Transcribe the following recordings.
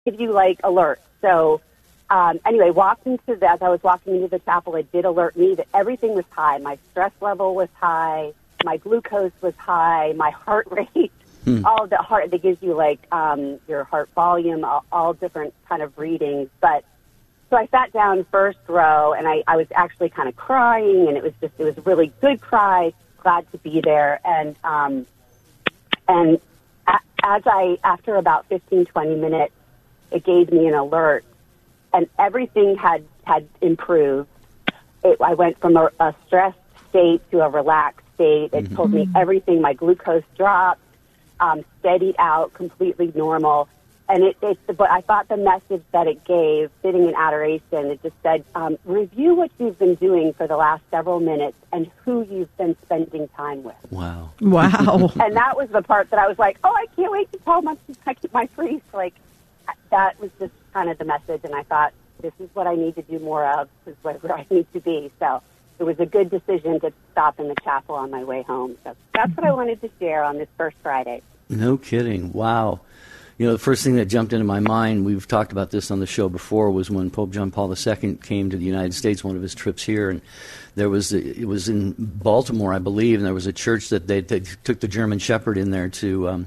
give you like alerts. So anyway, as I was walking into the chapel, it did alert me that everything was high. My stress level was high. My glucose was high. My heart rate, all the heart, that gives you like your heart volume, all different kind of readings. But so I sat down first row, and I was actually kind of crying, and it was a really good cry. Glad to be there. And after about 15, 20 minutes, it gave me an alert, and everything had improved. I went from a stressed state to a relaxed state. It told me everything. My glucose dropped, steadied out, completely normal. And but I thought the message that it gave, sitting in adoration, it just said, review what you've been doing for the last several minutes and who you've been spending time with. Wow. And that was the part that I was like, oh, I can't wait to tell my priest. Like, that was just kind of the message. And I thought, this is what I need to do more of. This is where I need to be. So it was a good decision to stop in the chapel on my way home. So that's what I wanted to share on this first Friday. No kidding. Wow. You know, the first thing that jumped into my mind, we've talked about this on the show before, was when Pope John Paul II came to the United States, one of his trips here, and it was in Baltimore, I believe, and there was a church that they took the German Shepherd in there to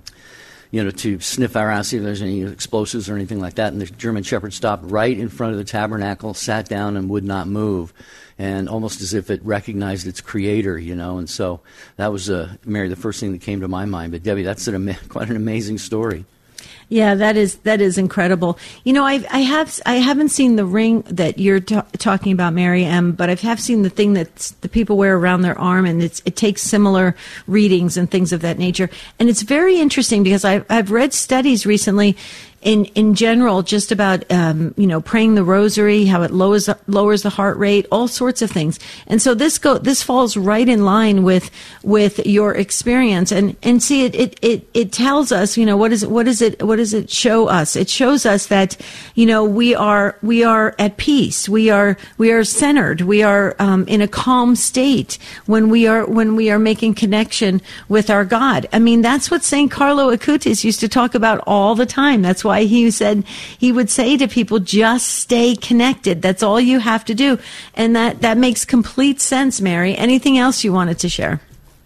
sniff around, see if there's any explosives or anything like that, and the German Shepherd stopped right in front of the tabernacle, sat down, and would not move, and almost as if it recognized its creator, and so that was, Mary, the first thing that came to my mind. But Debbie, that's quite an amazing story. Yeah, that is incredible. I haven't seen the ring that you're talking about, Mary M, but I have seen the thing that the people wear around their arm, and it takes similar readings and things of that nature. And it's very interesting because I've read studies recently in general, just about praying the rosary, how it lowers the heart rate, all sorts of things. And so this falls right in line with your experience. And see, it tells us, what does it show us? It shows us that we are at peace, we are centered, we are in a calm state when we are making connection with our God. I mean, that's what Saint Carlo Acutis used to talk about all the time. That's why he said he would say to people, just stay connected. That's all you have to do. And that makes complete sense, Mary. Anything else you wanted to share?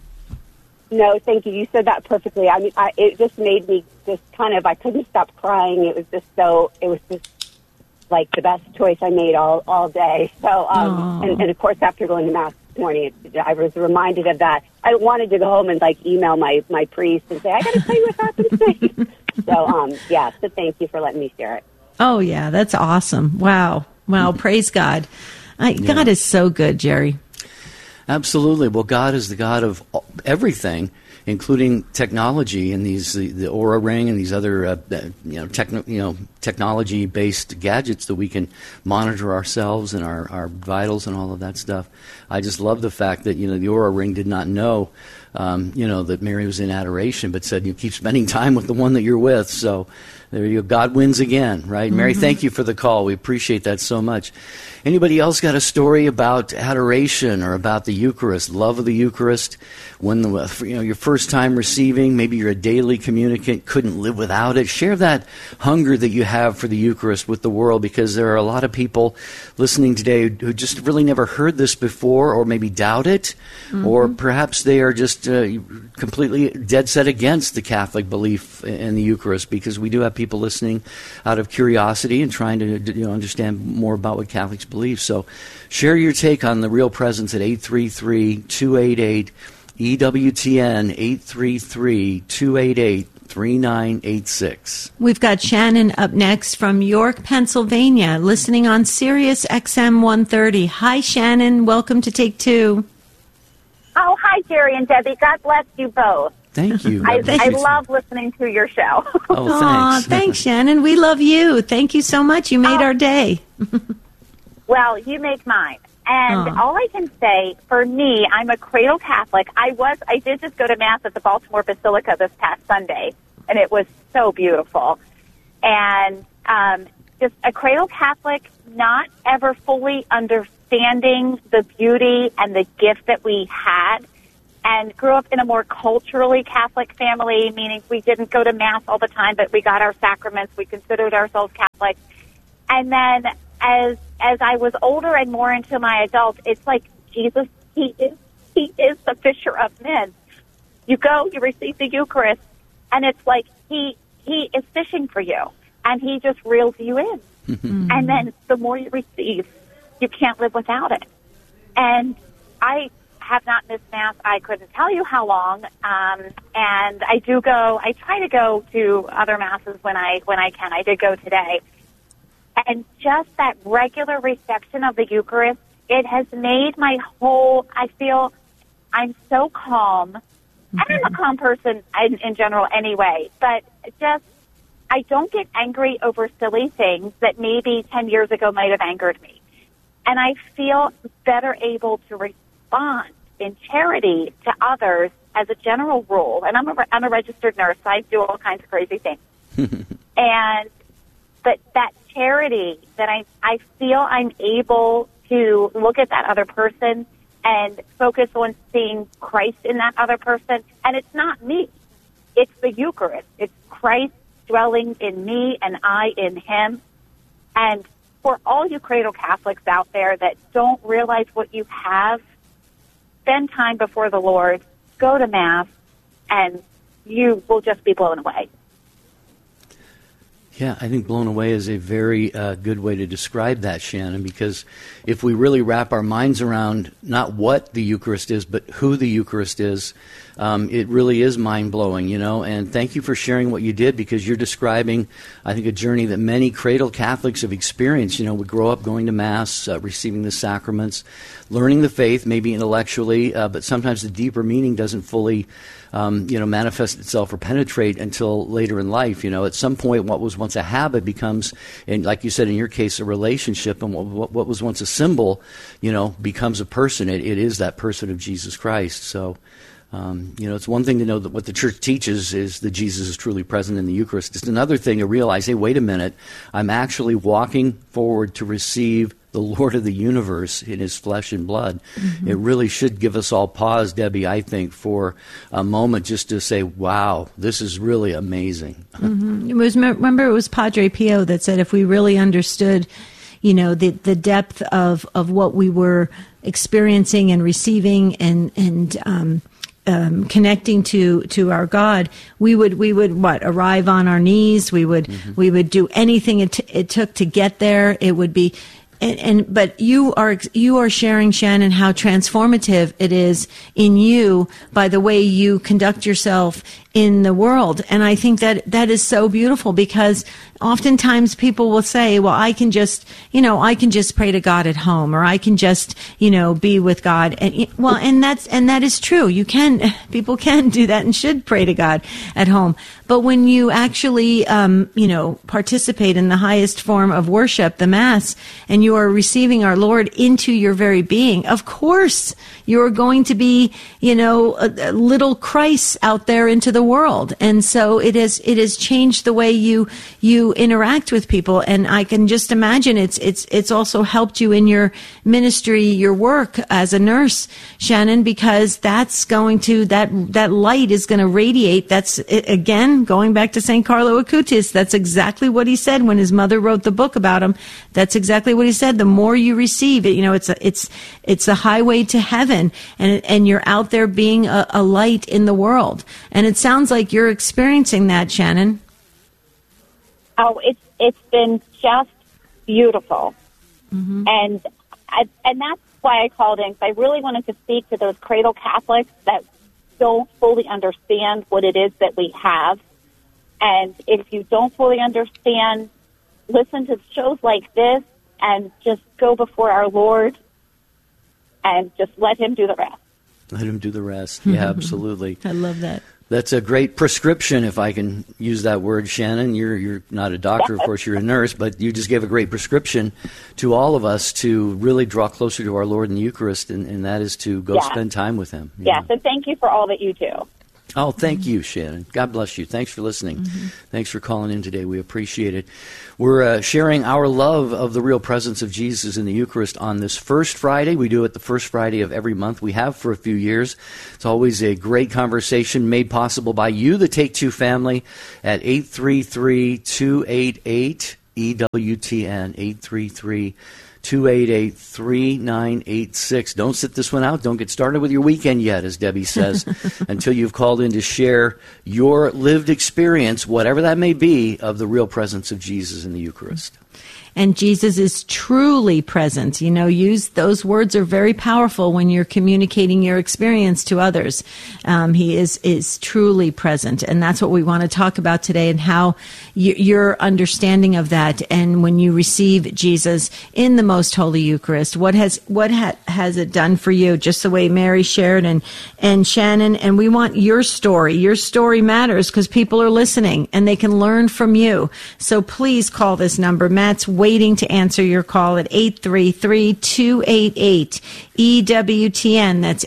No, thank you. You said that perfectly. I mean, it just made me just I couldn't stop crying. It was just like the best choice I made all day. So, and of course, after going to Mass this morning, I was reminded of that. I wanted to go home and email my priest and say, I got to tell you what happened today. So thank you for letting me share it. Oh, yeah, that's awesome. Wow. Praise God. God is so good, Jerry. Absolutely. Well, God is the God of everything, including technology and the Aura Ring and these other technology-based gadgets that we can monitor ourselves and our vitals and all of that stuff. I just love the fact that the Aura Ring did not know that Mary was in adoration, but said you keep spending time with the one that you're with. So there you go. God wins again, right? Mary, thank you for the call. We appreciate that so much. Anybody else got a story about adoration or about the Eucharist, love of the Eucharist? When your first time receiving, maybe you're a daily communicant, couldn't live without it. Share that hunger that you have for the Eucharist with the world, because there are a lot of people listening today who just really never heard this before, or maybe doubt it, or perhaps they are just completely dead set against the Catholic belief in the Eucharist, because we do have people listening out of curiosity and trying to understand more about what Catholics believe. So share your take on the Real Presence at 833-288 EWTN 833-288-3986. We've got Shannon up next from York, Pennsylvania, listening on Sirius XM 130. Hi, Shannon. Welcome to Take Two. Oh, hi, Jerry and Debbie. God bless you both. Thank you. I love listening to your show. Oh, thanks. Thanks, Shannon. We love you. Thank you so much. You made our day. Well, you make mine. And all I can say, for me, I'm a cradle Catholic. I did just go to Mass at the Baltimore Basilica this past Sunday, and it was so beautiful. And just a cradle Catholic, not ever fully understanding the beauty and the gift that we had, and grew up in a more culturally Catholic family, meaning we didn't go to Mass all the time, but we got our sacraments. We considered ourselves Catholic. And then as I was older and more into my adult, it's like Jesus, he is the fisher of men. You go, you receive the Eucharist, and it's like he is fishing for you, and he just reels you in. Mm-hmm. And then the more you receive, you can't live without it. And I have not missed Mass. I couldn't tell you how long. And I do go. I try to go to other Masses when I can. I did go today. And just that regular reception of the Eucharist, it has made my whole, I feel I'm so calm. Mm-hmm. And I'm a calm person in general anyway, but just, I don't get angry over silly things that maybe 10 years ago might have angered me. And I feel better able to respond in charity to others as a general rule. And I'm a registered nurse, so I do all kinds of crazy things. But that charity that I feel I'm able to look at that other person and focus on seeing Christ in that other person. And it's not me. It's the Eucharist. It's Christ dwelling in me and I in him. And for all you cradle Catholics out there that don't realize what you have, spend time before the Lord, go to Mass, and you will just be blown away. Yeah, I think blown away is a very good way to describe that, Shannon, because if we really wrap our minds around not what the Eucharist is, but who the Eucharist is, it really is mind-blowing, you know. And thank you for sharing what you did, because you're describing, I think, a journey that many cradle Catholics have experienced. You know, we grow up going to Mass, receiving the sacraments, learning the faith, maybe intellectually, but sometimes the deeper meaning doesn't fully manifest itself or penetrate until later in life. You know, at some point, what was once a habit becomes, and like you said, in your case, a relationship, and what was once a symbol, you know, becomes a person. It is that person of Jesus Christ. So, it's one thing to know that what the Church teaches is that Jesus is truly present in the Eucharist. It's another thing to realize, hey, wait a minute, I'm actually walking forward to receive the Lord of the universe in his flesh and blood. Mm-hmm. It really should give us all pause, Debbie, I think, for a moment just to say, wow, this is really amazing. Mm-hmm. Remember, it was Padre Pio that said if we really understood, you know, the depth of what we were experiencing and receiving and connecting to our God, we would arrive on our knees. We would do anything it took to get there. It would be. But you are sharing, Shannon, how transformative it is in you by the way you conduct yourself in the world. And I think that is so beautiful, because oftentimes people will say, well, I can just pray to God at home, or I can just, be with God. And that is true. People can do that and should pray to God at home. But when you actually, participate in the highest form of worship, the Mass, and you are receiving our Lord into your very being, of course, you're going to be, a little Christ out there into the world. And so it has changed the way you interact with people. And I can just imagine it's also helped you in your ministry, your work as a nurse, Shannon, because that's going to, that light is going to radiate. That's, again, going back to St. Carlo Acutis, that's exactly what he said when his mother wrote the book about him. That's exactly what he said. The more you receive it, it's a highway to heaven, and you're out there being a light in the world. And it sounds like you're experiencing that, Shannon. Oh, it's been just beautiful. Mm-hmm. And that's why I called in, because I really wanted to speak to those cradle Catholics that don't fully understand what it is that we have. And if you don't fully understand, listen to shows like this and just go before our Lord and just let him do the rest. Let him do the rest. Yeah, absolutely. I love that. That's a great prescription, if I can use that word, Shannon. You're not a doctor, of course, you're a nurse, but you just gave a great prescription to all of us to really draw closer to our Lord in the Eucharist, and that is to go spend time with him. Yeah, so thank you for all that you do. Oh, thank you, Shannon. God bless you. Thanks for listening. Thanks for calling in today. We appreciate it. We're sharing our love of the real presence of Jesus in the Eucharist on this first Friday. We do it the first Friday of every month. We have for a few years. It's always a great conversation made possible by you, the Take Two family, at 833-288-EWTN, 833-288-3986. Don't sit this one out. Don't get started with your weekend yet, as Debbie says, until you've called in to share your lived experience, whatever that may be, of the real presence of Jesus in the Eucharist. And Jesus is truly present. You know, those words are very powerful when you're communicating your experience to others. He is truly present. And that's what we want to talk about today, and how your understanding of that. And when you receive Jesus in the Most Holy Eucharist, what has it done for you? Just the way Mary shared and Shannon. And we want your story. Your story matters because people are listening and they can learn from you. So please call this number. Matt's waiting to answer your call at 833-288-EWTN. That's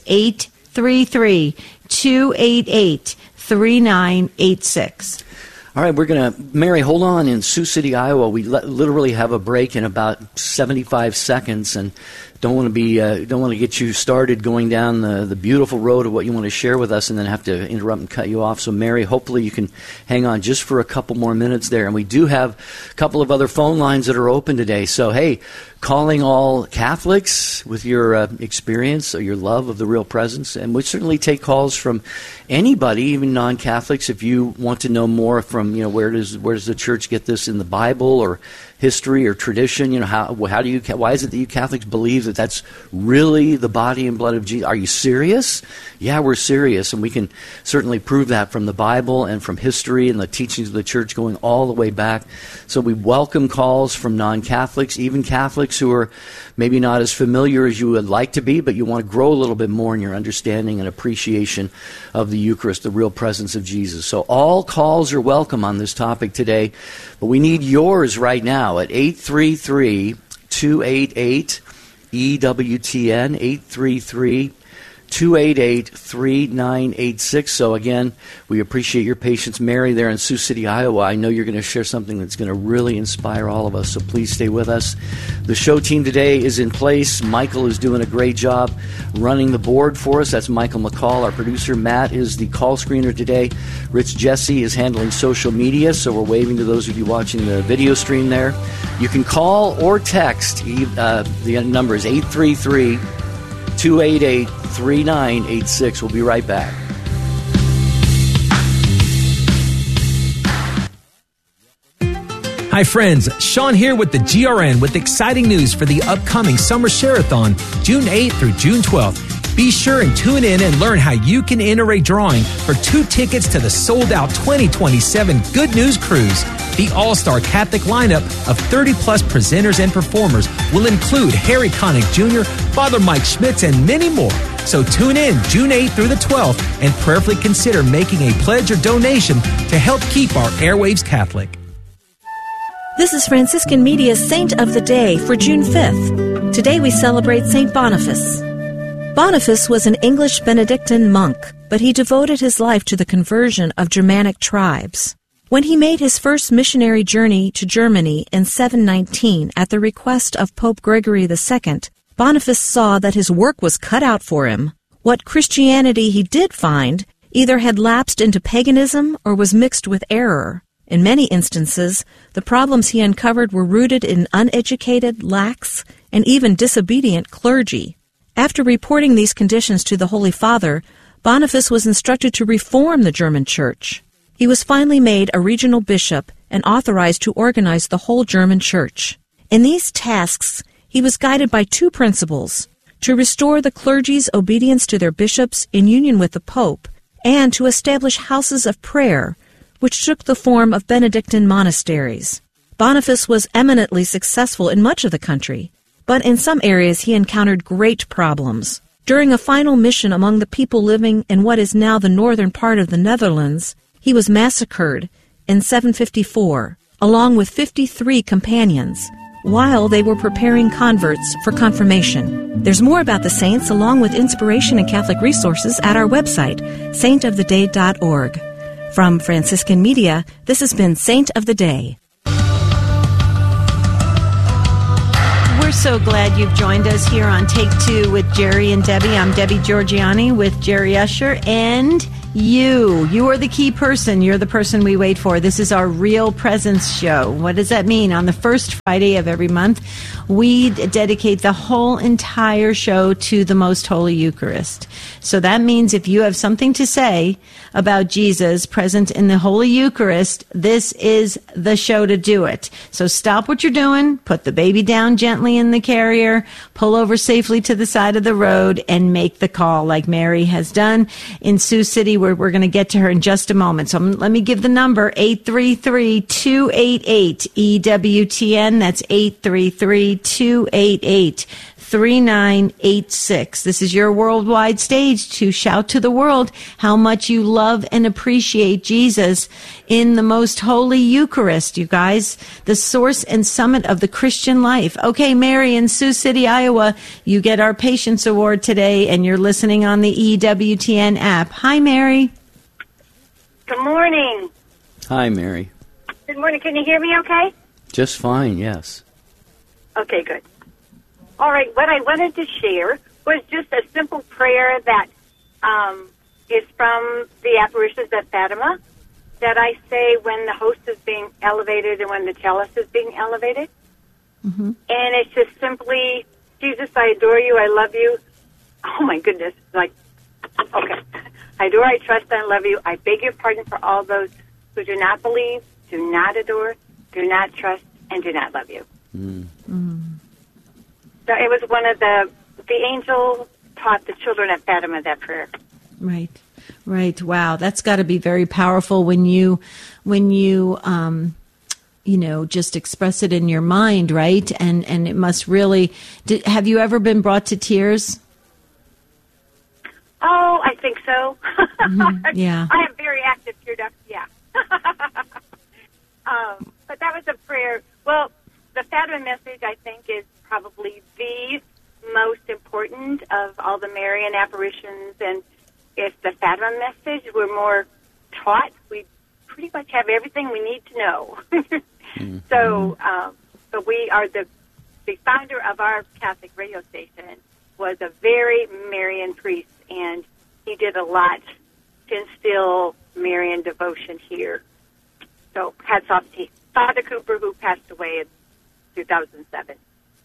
833-288-3986. All right, Mary, hold on in Sioux City, Iowa. We literally have a break in about 75 seconds, and don't want to get you started going down the beautiful road of what you want to share with us and then have to interrupt and cut you off. So, Mary, hopefully you can hang on just for a couple more minutes there. And we do have a couple of other phone lines that are open today. So, hey, calling all Catholics with your experience or your love of the real presence. And we certainly take calls from anybody, even non-Catholics, if you want to know more from, where does the Church get this in the Bible or history or tradition? Why is it that you Catholics believe that that's really the body and blood of Jesus? Are you serious? Yeah, we're serious, and we can certainly prove that from the Bible and from history and the teachings of the Church going all the way back. So we welcome calls from non-Catholics, even Catholics who are maybe not as familiar as you would like to be, but you want to grow a little bit more in your understanding and appreciation of the Eucharist, the real presence of Jesus. So all calls are welcome on this topic today, but we need yours right now at 833-288-EWTN, 833-288-3986. So again, we appreciate your patience. Mary there in Sioux City, Iowa, I know you're going to share something that's going to really inspire all of us, so please stay with us. The show team today is in place. Michael is doing a great job running the board for us. That's Michael McCall, our producer. Matt is the call screener today. Rich Jesse is handling social media, so we're waving to those of you watching the video stream there. You can call or text. The number is 833-288-3986. We'll be right back. Hi friends, Sean here with the GRN with exciting news for the upcoming Summer Share-a-thon, June 8th through June 12th. Be sure and tune in and learn how you can enter a drawing for 2 tickets to the sold-out 2027 Good News Cruise. The all-star Catholic lineup of 30-plus presenters and performers will include Harry Connick Jr., Father Mike Schmitz, and many more. So tune in June 8th through the 12th and prayerfully consider making a pledge or donation to help keep our airwaves Catholic. This is Franciscan Media's Saint of the Day for June 5th. Today we celebrate Saint Boniface. Boniface was an English Benedictine monk, but he devoted his life to the conversion of Germanic tribes. When he made his first missionary journey to Germany in 719 at the request of Pope Gregory II, Boniface saw that his work was cut out for him. What Christianity he did find either had lapsed into paganism or was mixed with error. In many instances, the problems he uncovered were rooted in uneducated, lax, and even disobedient clergy. After reporting these conditions to the Holy Father, Boniface was instructed to reform the German Church. He was finally made a regional bishop and authorized to organize the whole German Church. In these tasks, he was guided by 2 principles: to restore the clergy's obedience to their bishops in union with the Pope, and to establish houses of prayer, which took the form of Benedictine monasteries. Boniface was eminently successful in much of the country, but in some areas he encountered great problems. During a final mission among the people living in what is now the northern part of the Netherlands, he was massacred in 754, along with 53 companions. while they were preparing converts for confirmation. There's more about the saints along with inspiration and Catholic resources at our website, saintoftheday.org. From Franciscan Media, this has been Saint of the Day. We're so glad you've joined us here on Take Two with Jerry and Debbie. I'm Debbie Georgiani with Jerry Usher, and you are the key person. You're the person we wait for. This is our Real Presence show. What does that mean? On the first Friday of every month, we dedicate the whole entire show to the Most Holy Eucharist. So that means if you have something to say about Jesus present in the Holy Eucharist, this is the show to do it. So stop what you're doing, put the baby down gently in the carrier, pull over safely to the side of the road, and make the call like Mary has done in Sioux City, where we're going to get to her in just a moment. So let me give the number, 833-288-EWTN. That's 833-288-3986. This is your worldwide stage to shout to the world how much you love and appreciate Jesus in the Most Holy Eucharist, you guys, the source and summit of the Christian life. Okay, Mary in Sioux City, Iowa, you get our Patience Award today, and you're listening on the EWTN app. Hi, Mary. Good morning. Hi, Mary. Good morning. Can you hear me okay? Just fine, yes. Okay, good. All right, what I wanted to share was just a simple prayer that is from the apparitions at Fatima that I say when the host is being elevated and when the chalice is being elevated. Mm-hmm. And it's just simply, Jesus, I adore you, I love you. Oh, my goodness. Like, okay. I adore, I trust, I love you. I beg your pardon for all those who do not believe, do not adore, do not trust, and do not love you. Mm. Mm. So it was one of the angel taught the children at Fatima that prayer. Right. Wow, that's got to be very powerful when you just express it in your mind, right? And it must really. Have you ever been brought to tears? Oh, I think so. Mm-hmm. Yeah. I have very active tear ducts, yeah. But that was a prayer. Well, the Fatima message, I think, is probably the most important of all the Marian apparitions. And if the Fatima message were more taught, we pretty much have everything we need to know. Mm-hmm. So we are the founder of our Catholic radio station was a very Marian priest, and he did a lot to instill Marian devotion here. So hats off to Father Cooper, who passed away in 2007.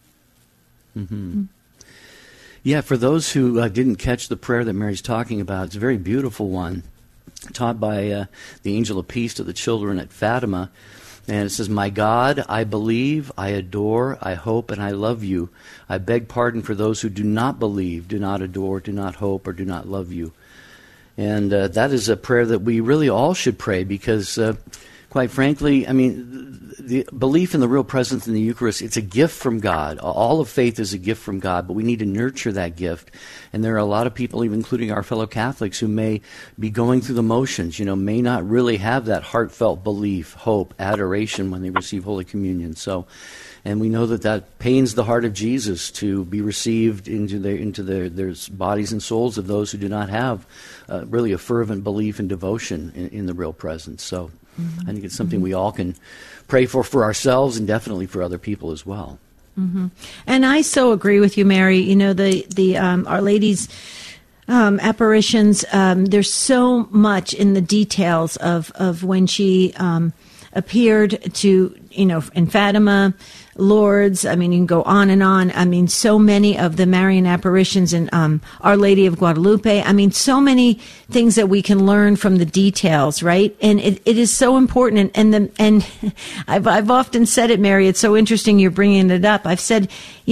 Mm-hmm. Yeah, for those who didn't catch the prayer that Mary's talking about, it's a very beautiful one, taught by the angel of peace to the children at Fatima. And it says, "My God, I believe, I adore, I hope, and I love you. I beg pardon for those who do not believe, do not adore, do not hope, or do not love you." And that is a prayer that we really all should pray because, quite frankly, I mean, the belief in the real presence in the Eucharist, it's a gift from God. All of faith is a gift from God, but we need to nurture that gift. And there are a lot of people, even including our fellow Catholics, who may be going through the motions, may not really have that heartfelt belief, hope, adoration when they receive Holy Communion. And we know that pains the heart of Jesus to be received into their bodies and souls of those who do not have really a fervent belief and devotion in the real presence. So I think it's something we all can pray for ourselves and definitely for other people as well. Mm-hmm. And I so agree with you, Mary. The Our Lady's apparitions, there's so much in the details of when she appeared to, in Fatima, Lourdes. I mean, you can go on and on. I mean, so many of the Marian apparitions in Our Lady of Guadalupe. I mean, so many things that we can learn from the details, right? And it is so important. And I've often said it, Mary. It's so interesting you're bringing it up. I've said,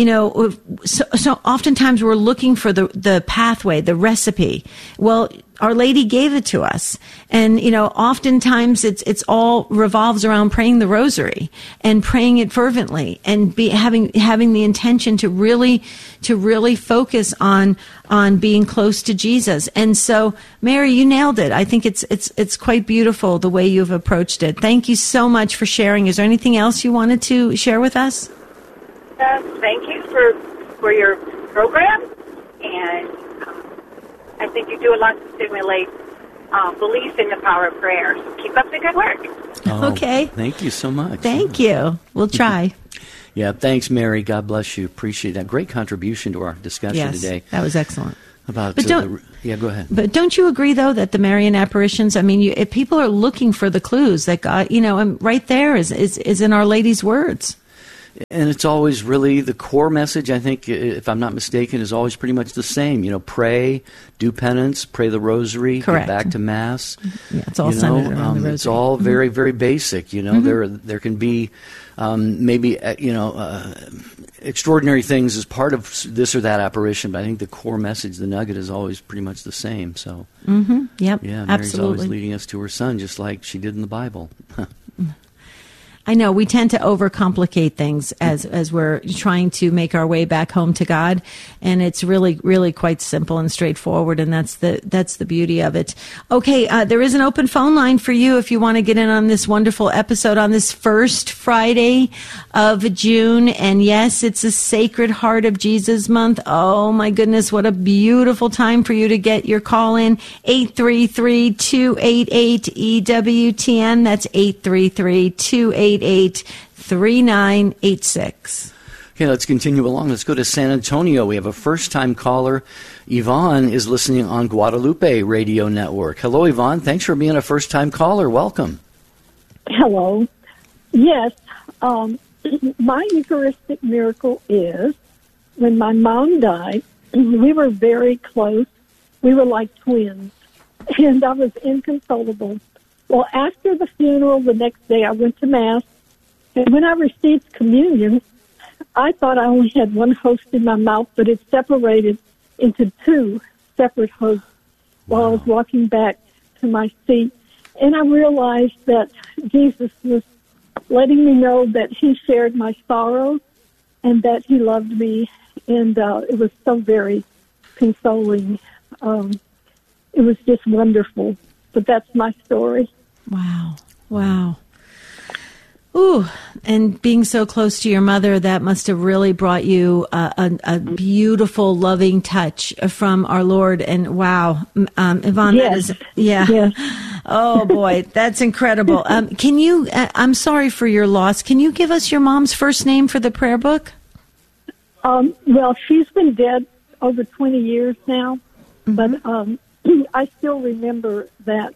so oftentimes we're looking for the pathway, the recipe. Well, Our Lady gave it to us. And, oftentimes it's all revolves around praying the rosary and praying it fervently and having the intention to really focus on being close to Jesus. And so, Mary, you nailed it. I think it's quite beautiful the way you've approached it. Thank you so much for sharing. Is there anything else you wanted to share with us? thank you for your program, and I think you do a lot to stimulate belief in the power of prayer. So keep up the good work. Oh, okay. Thank you so much. Thank you. We'll try. Yeah, thanks, Mary. God bless you. Appreciate that. Great contribution to our discussion today. That was excellent. About But go ahead. But don't you agree, though, that the Marian apparitions, I mean, if people are looking for the clues that God, and right there is in Our Lady's words. And it's always really the core message, I think, if I'm not mistaken, is always pretty much the same. Pray, do penance, pray the rosary, Correct. get back to Mass. Yeah, it's all centered around the rosary. It's all very, very basic. There can be maybe, extraordinary things as part of this or that apparition, but I think the core message, the nugget, is always pretty much the same. So, Yep, yeah, Mary's absolutely. always leading us to her Son, just like she did in the Bible. I know we tend to overcomplicate things as we're trying to make our way back home to God, and it's really, really quite simple and straightforward, and that's the beauty of it. Okay, there is an open phone line for you if you want to get in on this wonderful episode on this first Friday of June, and yes, it's a Sacred Heart of Jesus month. Oh my goodness, what a beautiful time for you to get your call in. 833-288-EWTN. That's 833-288-3986. Okay, let's continue along. Let's go to San Antonio. We have a first-time caller. Yvonne is listening on Guadalupe Radio Network. Hello, Yvonne. Thanks for being a first-time caller. Welcome. Hello. Yes, my Eucharistic miracle is when my mom died, we were very close. We were like twins, and I was inconsolable. Well, after the funeral, the next day I went to Mass, and when I received communion, I thought I only had one host in my mouth, but it separated into two separate hosts while I was walking back to my seat. And I realized that Jesus was letting me know that he shared my sorrow and that he loved me, and it was so very consoling. It was just wonderful. But that's my story. Wow. Ooh, and being so close to your mother, that must have really brought you a beautiful, loving touch from our Lord. And wow, Yvonne, yes. that is, Yes. Oh boy, that's incredible. Can you, I'm sorry for your loss. Can you give us your mom's first name for the prayer book? Well, she's been dead over 20 years now, but I still remember that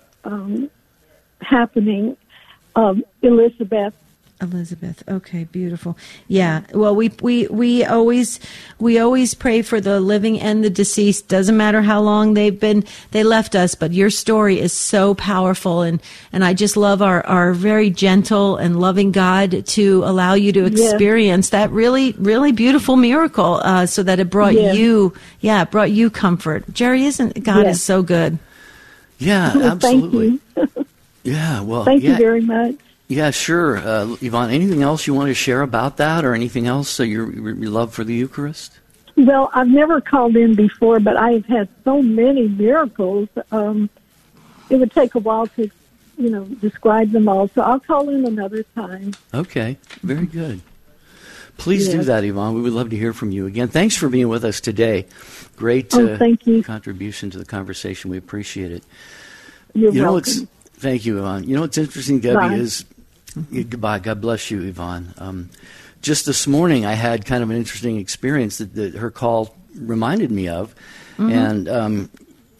happening. Elizabeth. Okay, beautiful. Yeah. Well, we always pray for the living and the deceased. Doesn't matter how long they left us, but your story is so powerful, and I just love our very gentle and loving God to allow you to experience that really, really beautiful miracle, so that it brought you comfort. Jerry, isn't God is so good? Yeah, absolutely. Thank you. Yeah, well, thank you very much. Yeah, sure. Yvonne, anything else you want to share about that, or anything else your love for the Eucharist? Well, I've never called in before, but I've had so many miracles. It would take a while to, describe them all. So I'll call in another time. Okay, very good. Please do that, Yvonne. We would love to hear from you again. Thanks for being with us today. Great thank you. Contribution to the conversation. We appreciate it. You're welcome. Thank you, Yvonne. What's interesting, Debbie, is... Goodbye. God bless you, Yvonne. Just this morning, I had kind of an interesting experience that her call reminded me of. And,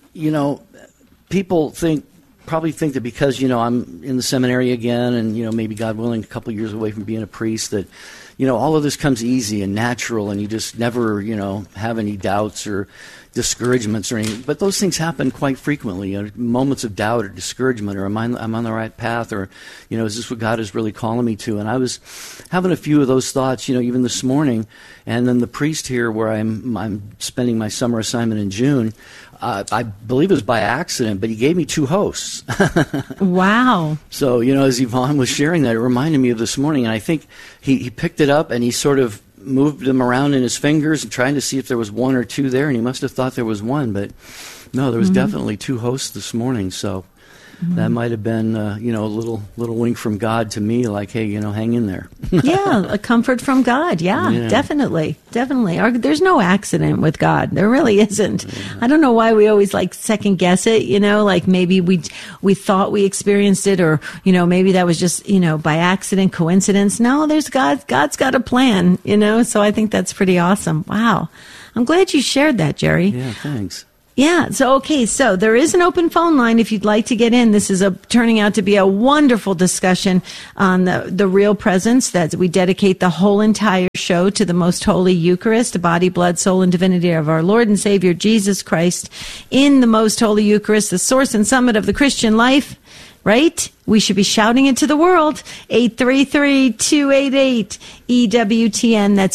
people probably think that because, I'm in the seminary again and, maybe God willing, a couple of years away from being a priest, that, all of this comes easy and natural and you just never, have any doubts or discouragements or anything. But those things happen quite frequently, moments of doubt or discouragement, or am I on the right path, or, is this what God is really calling me to? And I was having a few of those thoughts, even this morning. And then the priest here where I'm spending my summer assignment in June, I believe it was by accident, but he gave me two hosts. Wow. So, as Yvonne was sharing that, it reminded me of this morning. And I think he picked it up and he sort of moved them around in his fingers and trying to see if there was one or two there. And he must have thought there was one, but no, there was definitely two hosts this morning. So that might have been, a little wink from God to me, like, hey, hang in there. Yeah, a comfort from God. Yeah. Definitely. There's no accident with God. There really isn't. Yeah. I don't know why we always second guess it, like maybe we thought we experienced it, or, maybe that was just, by accident, coincidence. No, there's God's got a plan, so I think that's pretty awesome. Wow. I'm glad you shared that, Jerry. Yeah, thanks. Yeah. So there is an open phone line if you'd like to get in. This is turning out to be a wonderful discussion on the real presence, that we dedicate the whole entire show to the most holy Eucharist, the body, blood, soul, and divinity of our Lord and Savior Jesus Christ in the most holy Eucharist, the source and summit of the Christian life. Right? We should be shouting it to the world. 833-288-EWTN. That's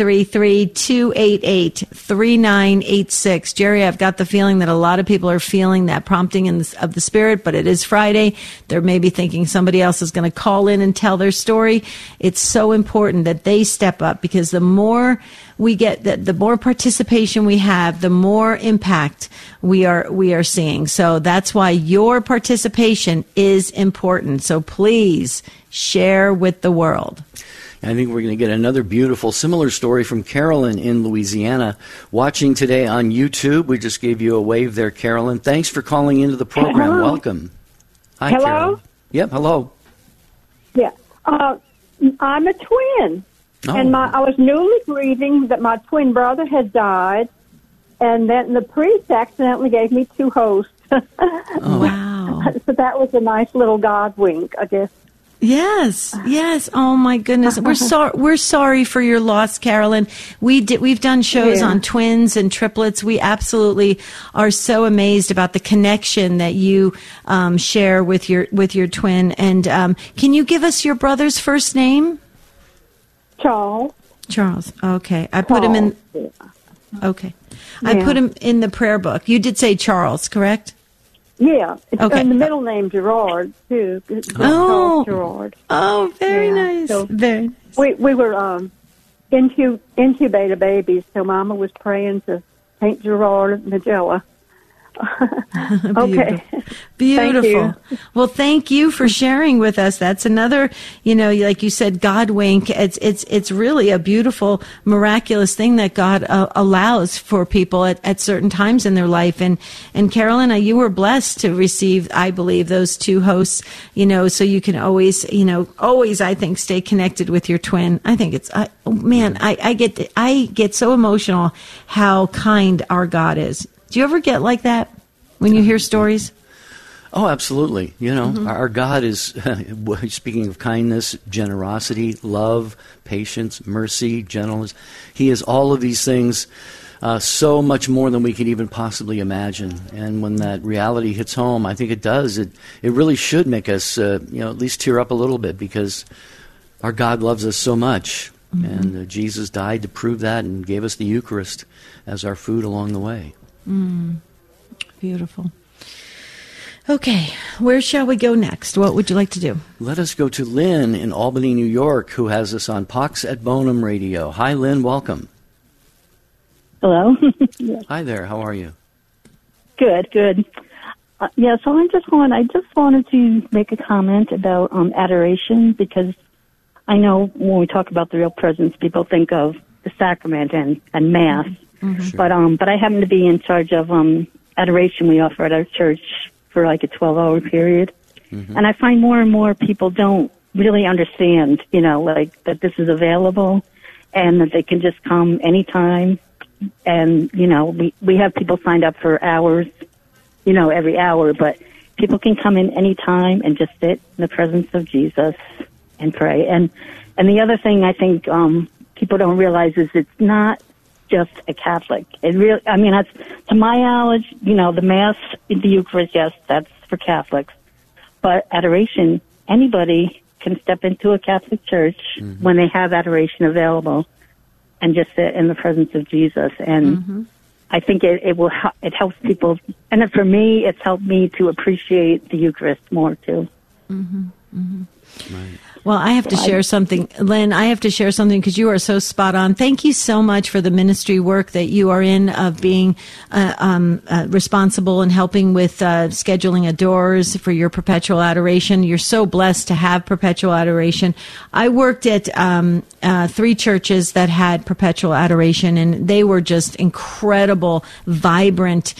833-288-3986. Jerry, I've got the feeling that a lot of people are feeling that prompting of the Spirit, but it is Friday. They're maybe thinking somebody else is going to call in and tell their story. It's so important that they step up, because the more we get, the more participation we have, the more impact we are seeing. So that's why your participation is important. So please share with the world. I think we're going to get another beautiful, similar story from Carolyn in Louisiana, watching today on YouTube. We just gave you a wave there, Carolyn. Thanks for calling into the program. Hello. Welcome. Hi, Hello? Carolyn. Yep, hello. Yeah. I'm a twin. Oh. And I was newly grieving that my twin brother had died, and then the priest accidentally gave me two hosts. Oh. Wow. So that was a nice little God wink, I guess. Yes. Oh my goodness. We're sorry for your loss, Carolyn. We've done shows on twins and triplets. We absolutely are so amazed about the connection that you share with your twin. And can you give us your brother's first name? Charles. Okay. I put him in. Okay. I put him in the prayer book. You did say Charles, correct? Yeah. Okay. And the middle name Gerard, too. Oh. Charles Gerard. Oh, very nice. So very nice. We were incubator babies, so Mama was praying to St. Gerard Magella. Okay. Beautiful. Well, thank you for sharing with us. That's another, like you said, God wink. It's really a beautiful, miraculous thing that God allows for people at certain times in their life. And Carolyn, you were blessed to receive, I believe, those two hosts, so you can always, I think, stay connected with your twin. I think I get so emotional how kind our God is. Do you ever get like that when you hear stories? Oh, absolutely. Our God is, speaking of kindness, generosity, love, patience, mercy, gentleness. He is all of these things, so much more than we can even possibly imagine. And when that reality hits home, I think it does. It really should make us, at least tear up a little bit, because our God loves us so much. Mm-hmm. And Jesus died to prove that and gave us the Eucharist as our food along the way. Beautiful. Okay, where shall we go next? What would you like to do? Let us go to Lynn in Albany, New York, who has us on Pax et Bonum Radio. Hi, Lynn. Welcome. Hello. Hi there. How are you? Good. So I just wanted to make a comment about adoration, because I know when we talk about the real presence, people think of the sacrament and Mass. Mm-hmm. Sure. But I happen to be in charge of adoration we offer at our church for like a 12-hour period. Mm-hmm. And I find more and more people don't really understand, that this is available and that they can just come anytime. And, we have people signed up for hours, every hour, but people can come in anytime and just sit in the presence of Jesus and pray. And the other thing I think people don't realize is it's not just a Catholic. That's, to my knowledge, the Mass, the Eucharist, yes, that's for Catholics. But adoration, anybody can step into a Catholic church when they have adoration available and just sit in the presence of Jesus. And I think it helps people. And for me, it's helped me to appreciate the Eucharist more, too. Mm-hmm. Right. Well, I have to share something, Lynn. I have to share something because you are so spot on. Thank you so much for the ministry work that you are in, of being responsible and helping with scheduling adores for your perpetual adoration. You're so blessed to have perpetual adoration. I worked at 3 churches that had perpetual adoration, and they were just incredible, vibrant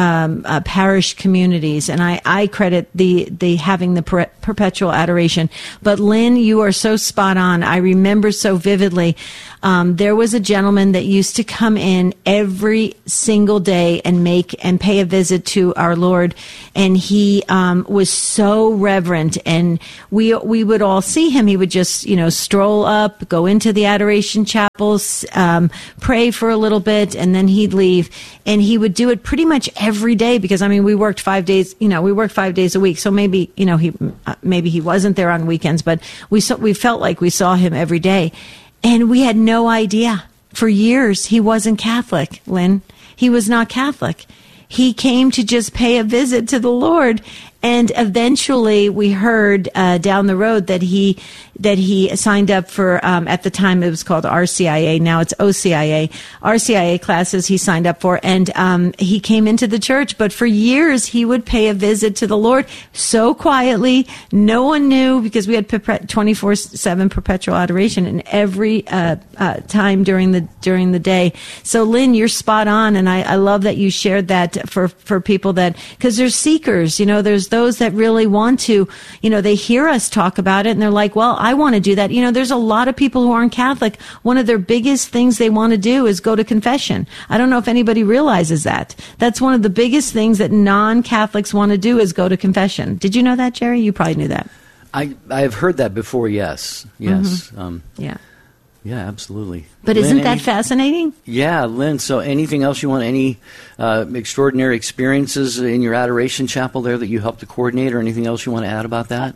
parish communities, and I credit the having the perpetual adoration. But Lynn, you are so spot on. I remember so vividly. There was a gentleman that used to come in every single day and pay a visit to our Lord, and he was so reverent. And we would all see him. He would just stroll up, go into the adoration chapels, pray for a little bit, and then he'd leave. And he would do it pretty much every day because we worked 5 days. We worked 5 days a week, so maybe he wasn't there on weekends, but we felt like we saw him every day. And we had no idea. For years, he wasn't Catholic, Lynn. He was not Catholic. He came to just pay a visit to the Lord. And eventually we heard down the road that he signed up for, at the time it was called RCIA, now it's OCIA, RCIA classes he signed up for, and he came into the church. But for years he would pay a visit to the Lord so quietly, no one knew, because we had 24/7 perpetual adoration in every time during the day. So Lynn, you're spot on, and I love that you shared that for people that, because there's seekers, there's those that really want to, they hear us talk about it and they're like, well, I want to do that. There's a lot of people who aren't Catholic. One of their biggest things they want to do is go to confession. I don't know if anybody realizes that. That's one of the biggest things that non-Catholics want to do is go to confession. Did you know that, Jerry? You probably knew that. I've heard that before, yes. Mm-hmm. Yeah. Yeah, absolutely. But Lynn, isn't that fascinating? Yeah, Lynn, so anything else you want, any extraordinary experiences in your adoration chapel there that you helped to coordinate, or anything else you want to add about that?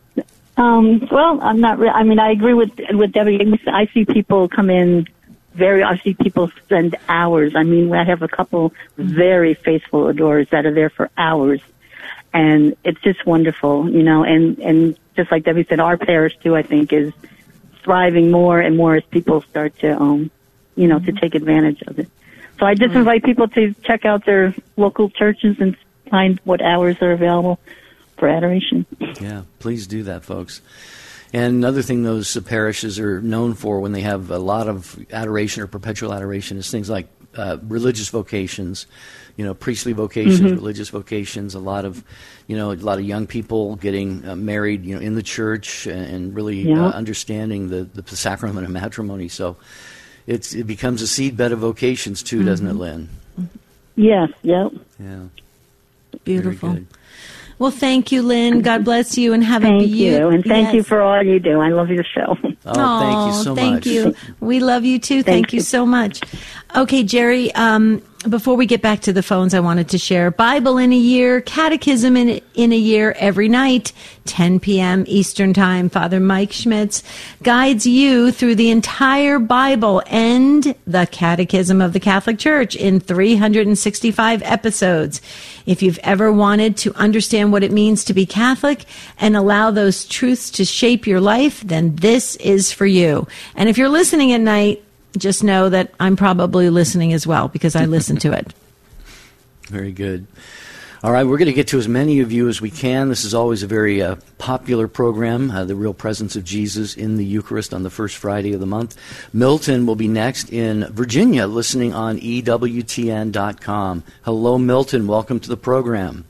Well, I'm not I agree with Debbie. I see people come in I see people spend hours. I have a couple very faithful adorers that are there for hours. And it's just wonderful, and just like Debbie said, our parish too, I think, is thriving more and more as people start to, to take advantage of it. So I just invite people to check out their local churches and find what hours are available for adoration. Yeah, please do that, folks. And another thing those parishes are known for when they have a lot of adoration or perpetual adoration is things like religious vocations, priestly vocations, religious vocations, a lot of young people getting married, in the church, and really understanding the sacrament of matrimony. So it becomes a seedbed of vocations too, doesn't it, Lynn? Yes. Yep. Yeah. Beautiful. Very good. Well, thank you, Lynn. God bless you, and have a beautiful. Thank you, and thank you for all you do. I love your show. Oh, thank you so much. Thank you. We love you too. Thank you so much. Okay, Jerry, before we get back to the phones, I wanted to share Bible in a Year, Catechism in a Year every night, 10 p.m. Eastern Time. Father Mike Schmitz guides you through the entire Bible and the Catechism of the Catholic Church in 365 episodes. If you've ever wanted to understand what it means to be Catholic and allow those truths to shape your life, then this is for you. And if you're listening at night, just know that I'm probably listening as well, because I listen to it. Very good. All right, we're going to get to as many of you as we can. This is always a very popular program, The Real Presence of Jesus in the Eucharist on the first Friday of the month. Milton will be next in Virginia, listening on EWTN.com. Hello, Milton. Welcome to the program.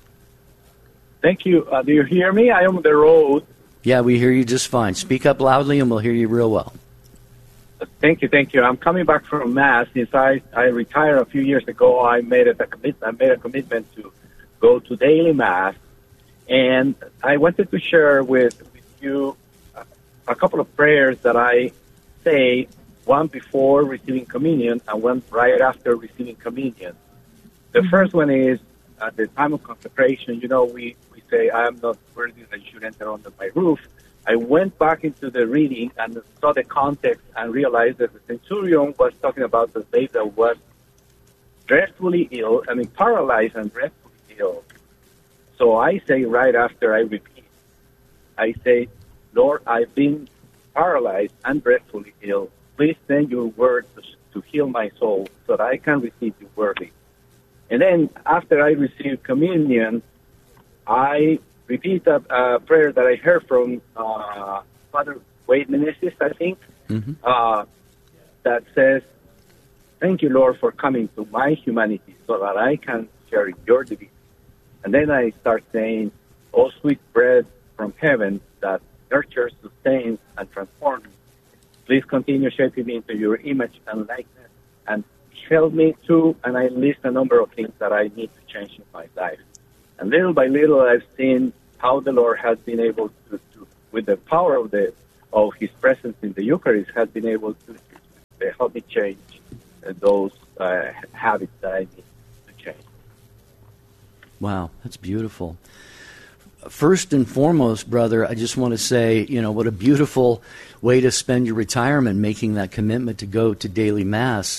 Thank you. Do you hear me? I am on the road. Yeah, we hear you just fine. Speak up loudly and we'll hear you real well. Thank you. I'm coming back from Mass. Since I retired a few years ago, I made a commitment to go to daily Mass, and I wanted to share with you a couple of prayers that I say, one before receiving communion and one right after receiving communion. The first one is at the time of consecration. We say, I am not worthy that you should enter under my roof. I went back into the reading and saw the context and realized that the centurion was talking about the slave that was dreadfully ill, paralyzed and dreadfully ill. So I say right after I repeat, I say, Lord, I've been paralyzed and dreadfully ill. Please send your word to heal my soul so that I can receive you worthy. And then after I received communion, I repeat a prayer that I heard from Father Wade Meneses, I think, that says, thank you, Lord, for coming to my humanity so that I can share your divinity. And then I start saying, oh, sweet bread from heaven that nurtures, sustains, and transforms me. Please continue shaping me into your image and likeness and help me to, and I list a number of things that I need to change in my life. And little by little, I've seen how the Lord has been able to with the power of His presence in the Eucharist, has been able to help me change those habits that I need to change. Wow, that's beautiful. First and foremost, brother, I just want to say, what a beautiful way to spend your retirement, making that commitment to go to daily Mass.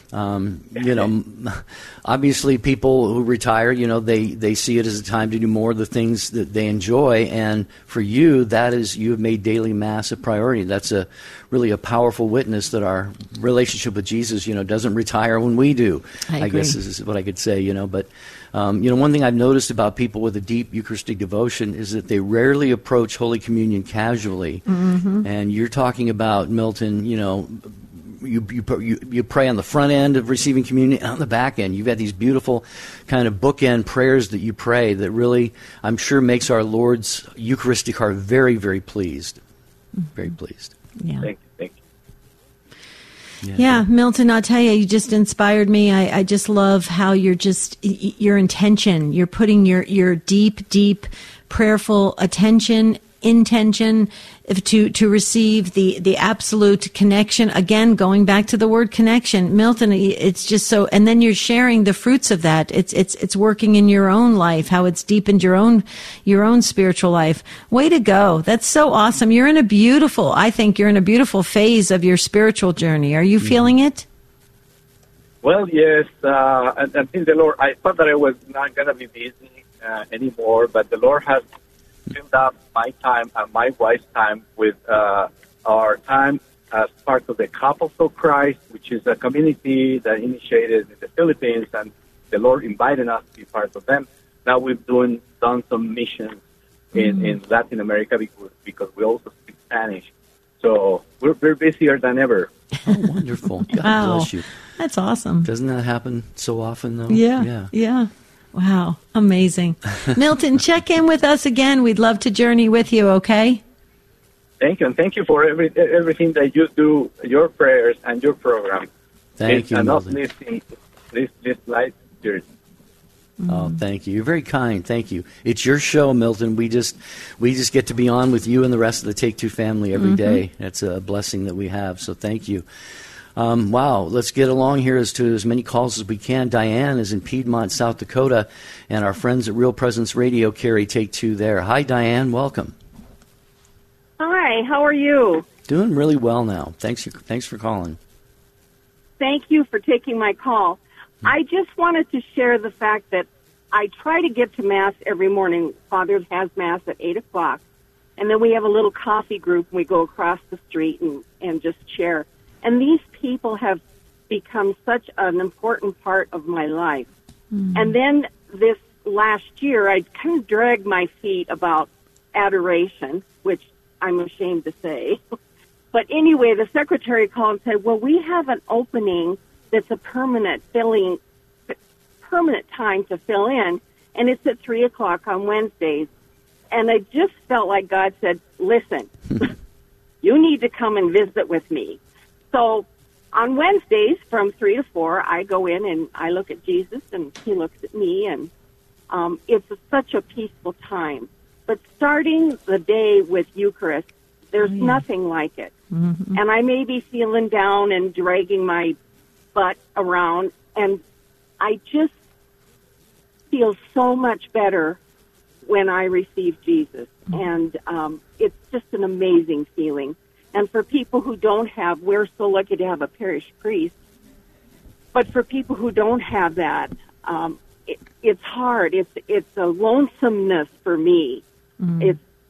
Obviously people who retire, they see it as a time to do more of the things that they enjoy. And for you, you have made daily Mass a priority. That's really a powerful witness that our relationship with Jesus, doesn't retire when we do. I guess is what I could say, But, one thing I've noticed about people with a deep Eucharistic devotion is that they rarely approach Holy Communion casually. Mm-hmm. And you're talking about, Milton, you pray on the front end of receiving communion and on the back end. You've got these beautiful kind of bookend prayers that you pray that really, I'm sure, makes our Lord's Eucharistic heart very, very pleased. Very pleased. Yeah. Thank you. Yeah, Milton, I'll tell you, you just inspired me. I just love how your intention, you're putting your deep, deep prayerful intention to receive the absolute connection. Again, going back to the word connection, Milton, it's just so, and then you're sharing the fruits of that. It's working in your own life, how it's deepened your own spiritual life. Way to go. That's so awesome. I think you're in a beautiful phase of your spiritual journey. Are you feeling it? Well, yes. I think the Lord, I thought that I was not going to be busy anymore, but the Lord has filled up my time and my wife's time with our time as part of the Couples of Christ, which is a community that initiated in the Philippines, and the Lord invited us to be part of them. Now we've done some missions in Latin America because we also speak Spanish. So we're busier than ever. Oh, wonderful. God bless you. That's awesome. Doesn't that happen so often, though? Yeah. Wow, amazing. Milton, check in with us again. We'd love to journey with you, okay? Thank you, and thank you for everything that you do, your prayers and your program. Thank you, Milton. And uplifting this life journey. Oh, thank you. You're very kind. Thank you. It's your show, Milton. We just get to be on with you and the rest of the Take Two family every day. That's a blessing that we have, so thank you. Wow, let's get along here as many calls as we can. Diane is in Piedmont, South Dakota, and our friends at Real Presence Radio carry Take Two there. Hi, Diane. Welcome. Hi, how are you? Doing really well now. Thanks for calling. Thank you for taking my call. I just wanted to share the fact that I try to get to Mass every morning. Father has Mass at 8 o'clock, and then we have a little coffee group, and we go across the street and just share. And these people have become such an important part of my life. And then this last year, I kind of dragged my feet about adoration, which I'm ashamed to say. But anyway, the secretary called and said, well, we have an opening that's a permanent time to fill in, and it's at 3 o'clock on Wednesdays. And I just felt like God said, listen, you need to come and visit with me. So on Wednesdays from 3 to 4, I go in and I look at Jesus and he looks at me, and it's such a peaceful time. But starting the day with Eucharist, there's nothing like it. Mm-hmm. And I may be feeling down and dragging my butt around, and I just feel so much better when I receive Jesus. And it's just an amazing feeling. And for people who don't have, we're so lucky to have a parish priest. But for people who don't have that, it's hard. It's a lonesomeness for me. Mm-hmm.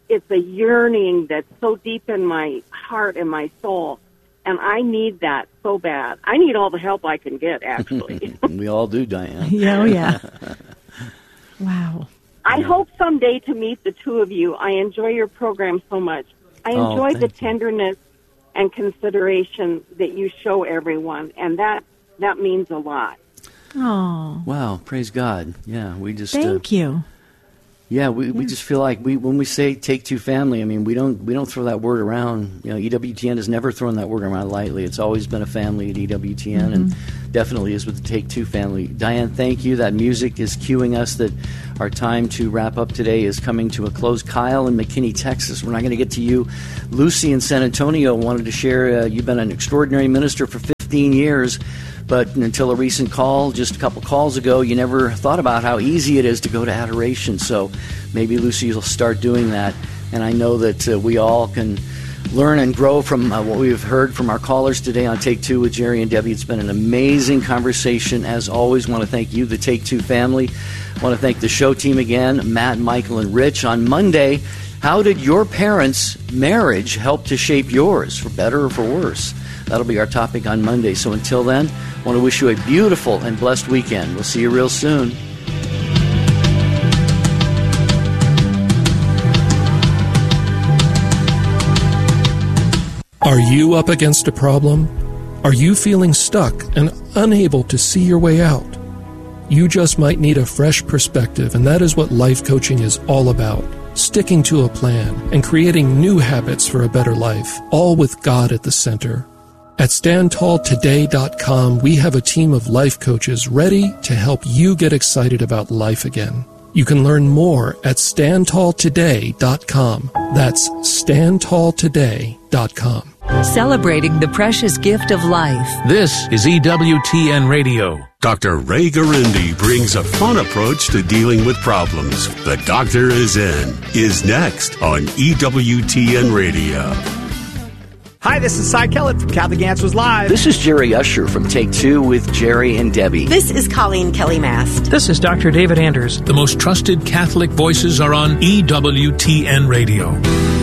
it's a yearning that's so deep in my heart and my soul. And I need that so bad. I need all the help I can get, actually. We all do, Diane. Yeah, oh, yeah. Wow. I hope someday to meet the two of you. I enjoy your program so much. I enjoy the tenderness and consideration that you show everyone, and that means a lot. Oh. Wow, praise God. Yeah, we just... Thank you. Yeah, we just feel like when we say Take Two Family, I mean, we don't throw that word around. You know, EWTN has never thrown that word around lightly. It's always been a family at EWTN, and definitely is with the Take Two Family. Diane, thank you. That music is cueing us that our time to wrap up today is coming to a close. Kyle in McKinney, Texas. We're not going to get to you. Lucy in San Antonio wanted to share, you've been an extraordinary minister for 15 years. But until a recent call, just a couple calls ago, you never thought about how easy it is to go to adoration. So maybe Lucy will start doing that. And I know that we all can learn and grow from what we've heard from our callers today on Take Two with Jerry and Debbie. It's been an amazing conversation. As always, I want to thank you, the Take Two family. I want to thank the show team again, Matt, Michael, and Rich. On Monday, how did your parents' marriage help to shape yours, for better or for worse? That'll be our topic on Monday. So until then, I want to wish you a beautiful and blessed weekend. We'll see you real soon. Are you up against a problem? Are you feeling stuck and unable to see your way out? You just might need a fresh perspective, and that is what life coaching is all about. Sticking to a plan and creating new habits for a better life, all with God at the center. At StandTallToday.com, we have a team of life coaches ready to help you get excited about life again. You can learn more at StandTallToday.com. That's StandTallToday.com. Celebrating the precious gift of life. This is EWTN Radio. Dr. Ray Garindi brings a fun approach to dealing with problems. The Doctor is next on EWTN Radio. Hi, this is Cy Kellett from Catholic Answers Live. This is Jerry Usher from Take Two with Jerry and Debbie. This is Colleen Kelly Mast. This is Dr. David Anders. The most trusted Catholic voices are on EWTN Radio.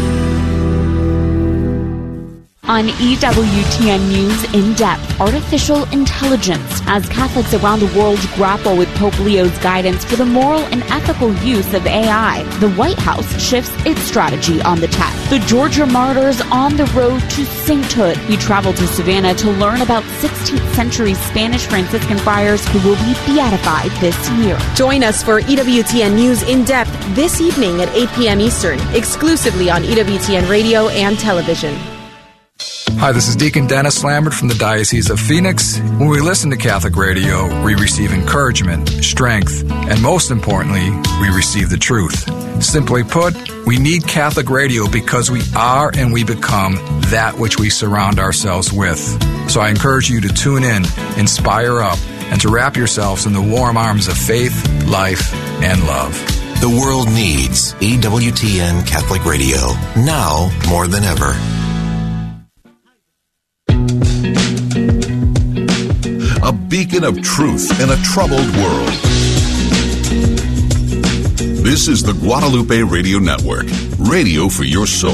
On EWTN News In Depth, artificial intelligence, as Catholics around the world grapple with Pope Leo's guidance for the moral and ethical use of AI, the White House shifts its strategy on the tech. The Georgia martyrs on the road to sainthood. We travel to Savannah to learn about 16th century Spanish Franciscan friars who will be beatified this year. Join us for EWTN News In Depth this evening at 8 p.m. Eastern, exclusively on EWTN Radio and Television. Hi, this is Deacon Dennis Lambert from the Diocese of Phoenix. When we listen to Catholic radio, we receive encouragement, strength, and most importantly, we receive the truth. Simply put, we need Catholic radio because we are and we become that which we surround ourselves with. So I encourage you to tune in, inspire up, and to wrap yourselves in the warm arms of faith, life, and love. The world needs EWTN Catholic Radio, now more than ever. A beacon of truth in a troubled world. This is the Guadalupe Radio Network, radio for your soul.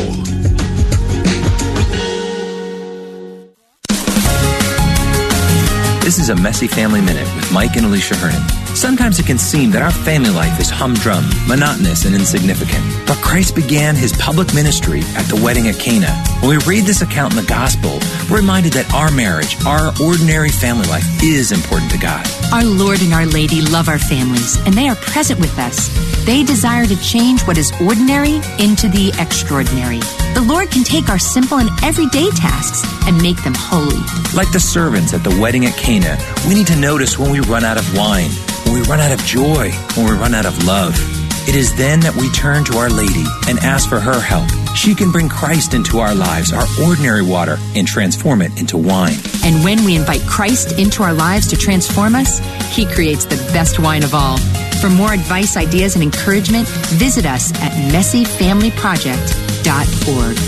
This is a Messy Family Minute with Mike and Alicia Hernan. Sometimes it can seem that our family life is humdrum, monotonous, and insignificant. But Christ began his public ministry at the wedding at Cana. When we read this account in the gospel, we're reminded that our marriage, our ordinary family life, is important to God. Our Lord and Our Lady love our families, and they are present with us. They desire to change what is ordinary into the extraordinary. The Lord can take our simple and everyday tasks and make them holy. Like the servants at the wedding at Cana, we need to notice when we run out of wine, when we run out of joy, when we run out of love. It is then that we turn to Our Lady and ask for her help. She can bring Christ into our lives, our ordinary water, and transform it into wine. And when we invite Christ into our lives to transform us, he creates the best wine of all. For more advice, ideas, and encouragement, visit us at messyfamilyproject.org.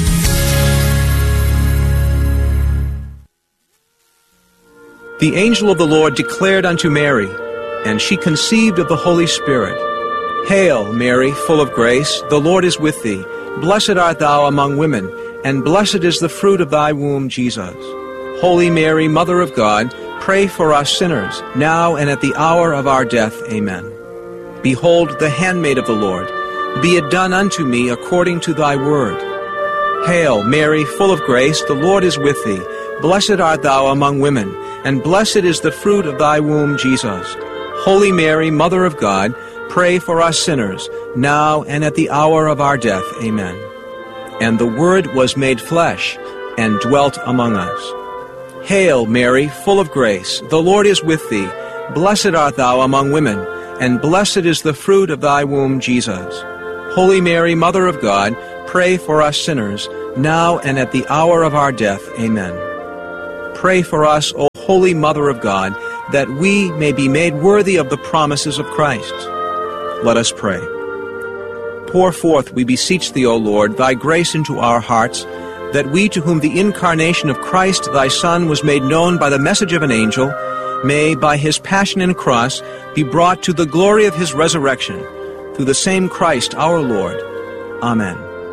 The angel of the Lord declared unto Mary, and she conceived of the Holy Spirit. Hail, Mary, full of grace, the Lord is with thee. blessed art thou among women, and blessed is the fruit of thy womb, Jesus. Holy Mary, Mother of God, pray for us sinners, now and at the hour of our death. Amen. Behold, the handmaid of the Lord. Be it done unto me according to thy word. Hail, Mary, full of grace, the Lord is with thee. Blessed art thou among women, and blessed is the fruit of thy womb, Jesus. Holy Mary, Mother of God, pray for us sinners, now and at the hour of our death. Amen. And the Word was made flesh, and dwelt among us. Hail, Mary, full of grace, the Lord is with thee. Blessed art thou among women, and blessed is the fruit of thy womb, Jesus. Holy Mary, Mother of God, pray for us sinners, now and at the hour of our death. Amen. Pray for us, O Holy Mother of God, that we may be made worthy of the promises of Christ. Let us pray. Pour forth, we beseech thee, O Lord, thy grace into our hearts, that we, to whom the incarnation of Christ thy Son was made known by the message of an angel, may, by his passion and cross, be brought to the glory of his resurrection, through the same Christ our Lord. Amen.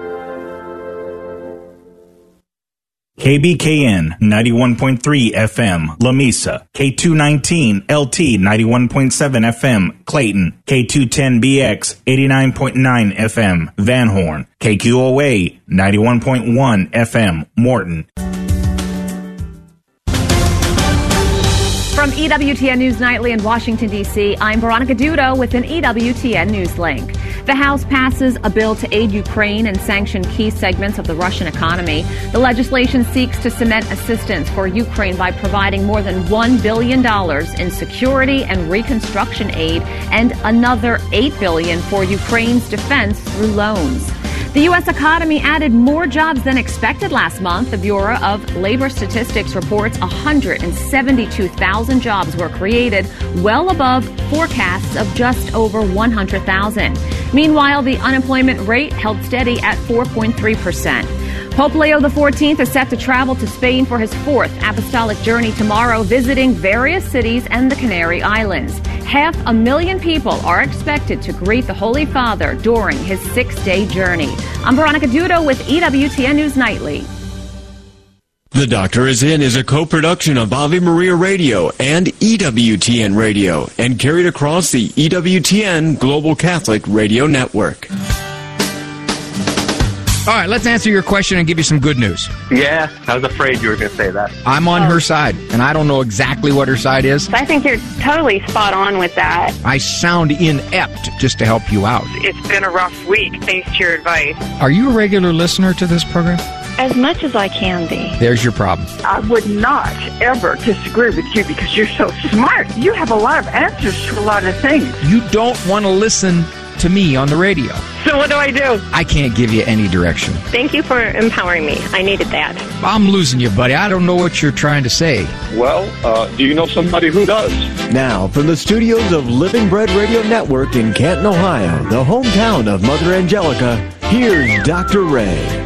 KBKN 91.3 FM, Lamesa, K219 LT 91.7 FM, Clayton, K210BX 89.9 FM, Van Horn, KQOA 91.1 FM, Morton. From EWTN News Nightly in Washington, D.C., I'm Veronica Dudo with an EWTN News link. The House passes a bill to aid Ukraine and sanction key segments of the Russian economy. The legislation seeks to cement assistance for Ukraine by providing more than $1 billion in security and reconstruction aid and another $8 billion for Ukraine's defense through loans. The U.S. economy added more jobs than expected last month. The Bureau of Labor Statistics reports 172,000 jobs were created, well above forecasts of just over 100,000. Meanwhile, the unemployment rate held steady at 4.3%. Pope Leo XIV is set to travel to Spain for his fourth apostolic journey tomorrow, visiting various cities and the Canary Islands. 500,000 people are expected to greet the Holy Father during his 6-day journey. I'm Veronica Dudo with EWTN News Nightly. The Doctor Is In is a co-production of Ave Maria Radio and EWTN Radio and carried across the EWTN Global Catholic Radio Network. All right, let's answer your question and give you some good news. Yeah, I was afraid you were going to say that. I'm on her side, and I don't know exactly what her side is. I think you're totally spot on with that. I sound inept just to help you out. It's been a rough week, thanks to your advice. Are you a regular listener to this program? As much as I can be. There's your problem. I would not ever disagree with you because you're so smart. You have a lot of answers to a lot of things. You don't want to listen to me on the radio. So what do I do? I can't give you any direction. Thank you for empowering me. I needed that. I'm losing you, buddy. I don't know what you're trying to say. Well, do you know somebody who does? Now, from the studios of Living Bread Radio Network in Canton, Ohio, the hometown of Mother Angelica, here's Dr. Ray.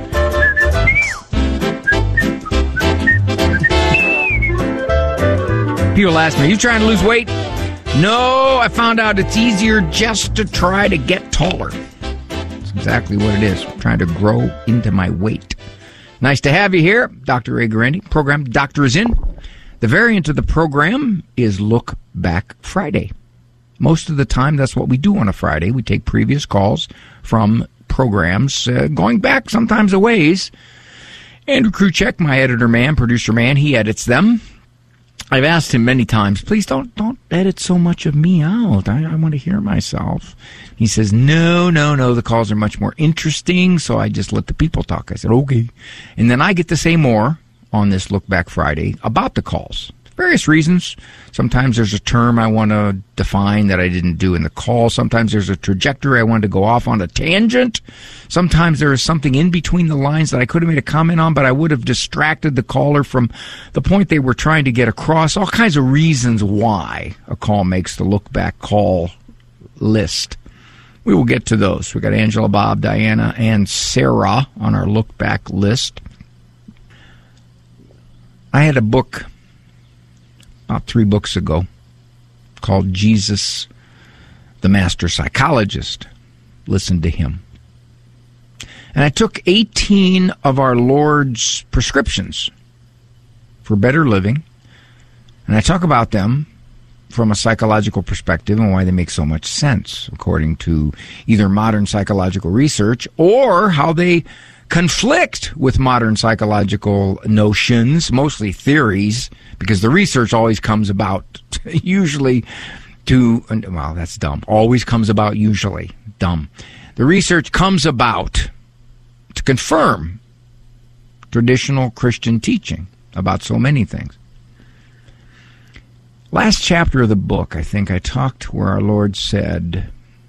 People ask me, are you trying to lose weight? No, I found out it's easier just to try to get taller. That's exactly what it is. I'm trying to grow into my weight. Nice to have you here, Dr. Ray Guarendi. Program Doctor Is In. The variant of the program is Look Back Friday. Most of the time, that's what we do on a Friday. We take previous calls from programs going back sometimes a ways. Andrew Kruchek, my editor man, producer man, he edits them. I've asked him many times, please don't edit so much of me out. I want to hear myself. He says, no, the calls are much more interesting, so I just let the people talk. I said, okay. And then I get to say more on this Look Back Friday about the calls. Various reasons. Sometimes there's a term I want to define that I didn't do in the call. Sometimes there's a trajectory I wanted to go off on a tangent. Sometimes there is something in between the lines that I could have made a comment on, but I would have distracted the caller from the point they were trying to get across. All kinds of reasons why a call makes the Look Back call list. We will get to those. We got Angela, Bob, Diana, and Sarah on our Look Back list. I had a book about 3 books ago called Jesus, the Master Psychologist. Listen to him. And I took 18 of our Lord's prescriptions for better living, and I talk about them from a psychological perspective and why they make so much sense, according to either modern psychological research or how they conflict with modern psychological notions, mostly theories, because the research always comes about usually to, well, that's dumb. Always comes about usually. Dumb. The research comes about to confirm traditional Christian teaching about so many things. Last chapter of the book, I think I talked where our Lord said,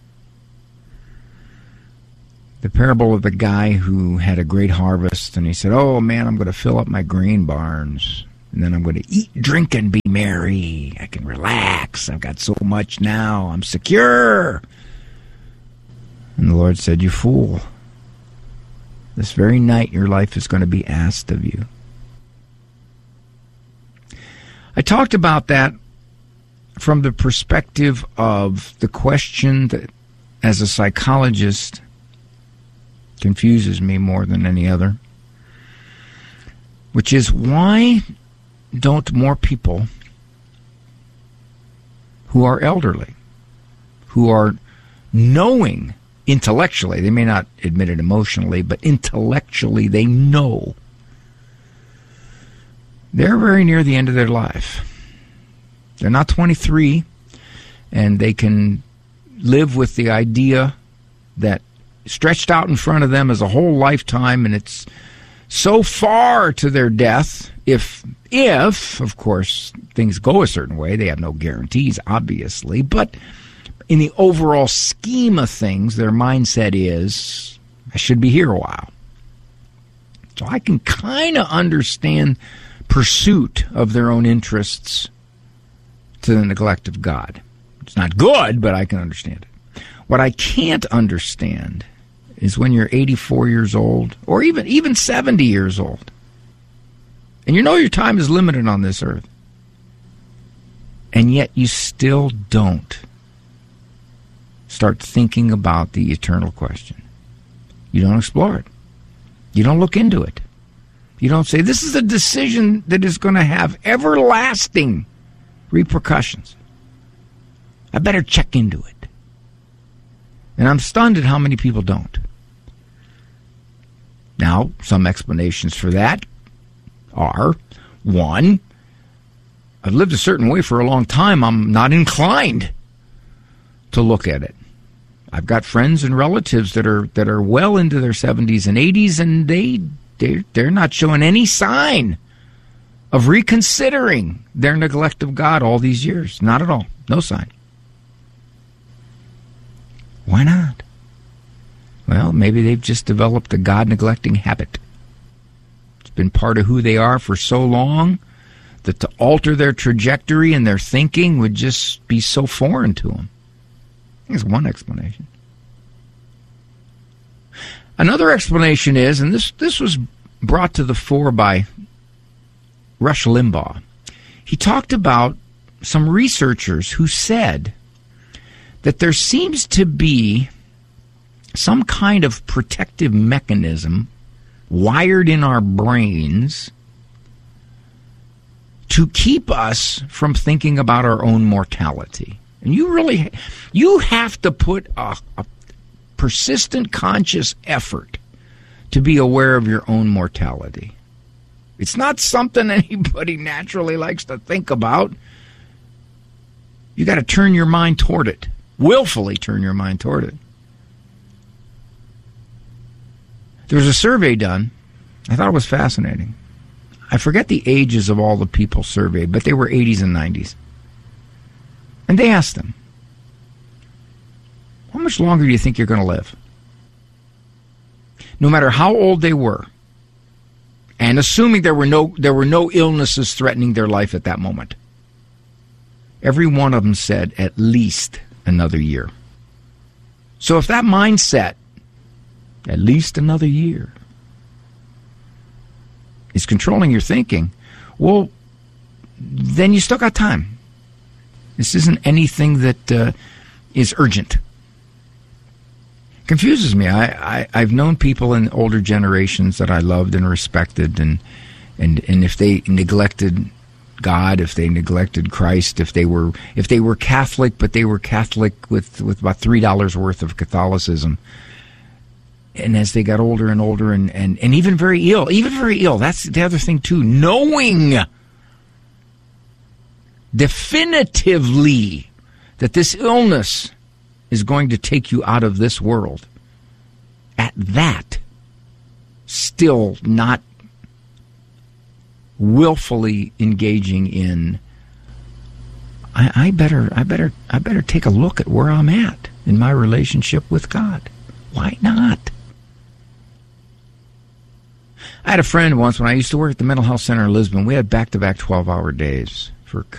the parable of the guy who had a great harvest, and he said, oh man, I'm going to fill up my grain barns, and then I'm going to eat, drink, and be merry. I can relax. I've got so much now. I'm secure. And the Lord said, you fool. This very night your life is going to be asked of you. I talked about that from the perspective of the question that, as a psychologist, confuses me more than any other, which is, why don't more people who are elderly, who are knowing intellectually, they may not admit it emotionally, but intellectually they know they're very near the end of their life. They're not 23, and they can live with the idea that stretched out in front of them is a whole lifetime, and it's so far to their death, if of course things go a certain way. They have no guarantees, obviously, but in the overall scheme of things, their mindset is, I should be here a while. So I can kind of understand pursuit of their own interests to the neglect of God. It's not good, but I can understand it. What I can't understand is when you're 84 years old, or even 70 years old, and you know your time is limited on this earth, and yet you still don't start thinking about the eternal question. You don't explore it. You don't look into it. You don't say, this is a decision that is going to have everlasting repercussions. I better check into it. And I'm stunned at how many people don't. Now, some explanations for that are, one, I've lived a certain way for a long time. I'm not inclined to look at it. I've got friends and relatives that are well into their 70s and 80s, and they're not showing any sign of reconsidering their neglect of God all these years. Not at all. No sign. Why not? Well, maybe they've just developed a God-neglecting habit. It's been part of who they are for so long that to alter their trajectory and their thinking would just be so foreign to them. I think it's one explanation. Another explanation is, and this was brought to the fore by Rush Limbaugh. He talked about some researchers who said that there seems to be some kind of protective mechanism wired in our brains to keep us from thinking about our own mortality. And you have to put a persistent conscious effort to be aware of your own mortality. It's not something anybody naturally likes to think about. You got to turn your mind toward it. Willfully turn your mind toward it. There was a survey done. I thought it was fascinating. I forget the ages of all the people surveyed, but they were 80s and 90s. And they asked them, how much longer do you think you're going to live? No matter how old they were, and assuming there were no illnesses threatening their life at that moment, every one of them said at least another year. So if that mindset, at least another year, is controlling your thinking, well, then you still got time. This isn't anything that is urgent. confuses me. I've known people in older generations that I loved and respected, and if they neglected God, if they neglected Christ, if they were Catholic, but they were Catholic with about $3 worth of Catholicism, and as they got older and older, and even very ill, that's the other thing too, knowing definitively that this illness is going to take you out of this world, at that, still not willfully engaging in, I better take a look at where I'm at in my relationship with God. Why not? I had a friend once when I used to work at the mental health center in Lisbon. We had back-to-back 12-hour days for